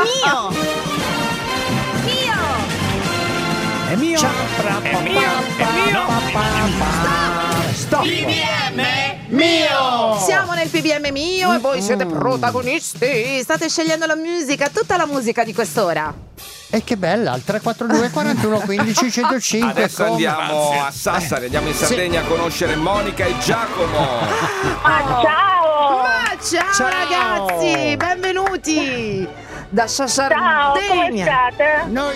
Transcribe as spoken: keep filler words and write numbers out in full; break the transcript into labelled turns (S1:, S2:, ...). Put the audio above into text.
S1: mio! Mio!
S2: È mio!
S3: È mio! È mio!
S2: Stop!
S3: P B M
S2: Mio!
S1: Siamo nel P B M mio e voi siete protagonisti. State scegliendo la musica, tutta la musica di quest'ora.
S2: E che bella, al tre quattro due quarantuno quindici centocinque.
S4: Adesso
S2: com-
S4: andiamo
S3: Grazie.
S4: a Sassari, andiamo in Sardegna a conoscere Monica e Giacomo.
S5: Ma ciao!
S1: Ma ciao,
S2: Ciao.
S1: ragazzi, benvenuti da
S5: Ciao, come
S1: Sardegna.
S5: state?
S2: Noi